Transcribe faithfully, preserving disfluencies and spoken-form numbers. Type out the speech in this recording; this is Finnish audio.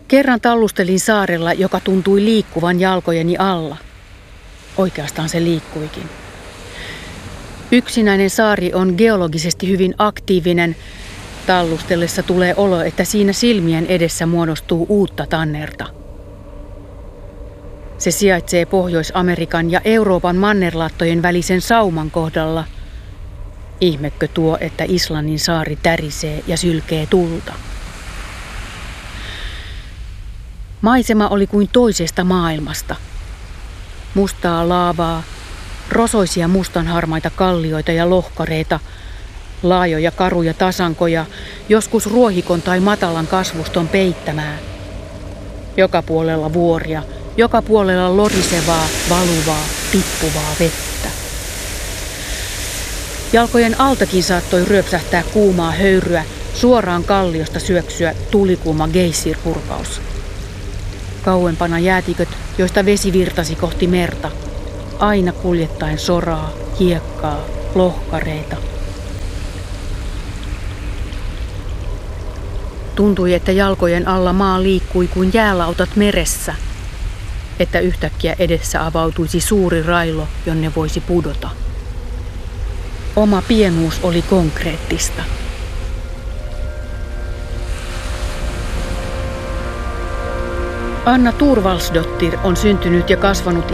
Kerran tallustelin saarella, joka tuntui liikkuvan jalkojeni alla. Oikeastaan se liikkuikin. Yksinäinen saari on geologisesti hyvin aktiivinen. Tallustellessa tulee olo, että siinä silmien edessä muodostuu uutta tannerta. Se sijaitsee Pohjois-Amerikan ja Euroopan mannerlaattojen välisen sauman kohdalla. Ihmekö tuo, että Islannin saari tärisee ja sylkee tulta. Maisema oli kuin toisesta maailmasta. Mustaa laavaa, rosoisia mustanharmaita kallioita ja lohkareita, laajoja karuja tasankoja, joskus ruohikon tai matalan kasvuston peittämää. Joka puolella vuoria, joka puolella lorisevaa, valuvaa, tippuvaa vettä. Jalkojen altakin saattoi ryöpsähtää kuumaa höyryä, suoraan kalliosta syöksyä tulikuuma geissirpurkaus. Kauempana jäätiköt, joista vesi virtasi kohti merta, aina kuljettaen soraa, hiekkaa, lohkareita. Tuntui, että jalkojen alla maa liikkui kuin jäälautat meressä, että yhtäkkiä edessä avautuisi suuri railo, jonne voisi pudota. Oma pienuus oli konkreettista. Anna Thorvaldsdottir on syntynyt ja kasvanut